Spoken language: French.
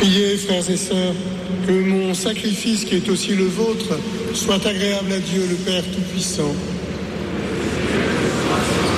Priez, frères et sœurs, que mon sacrifice, qui est aussi le vôtre, soit agréable à Dieu le Père Tout-Puissant.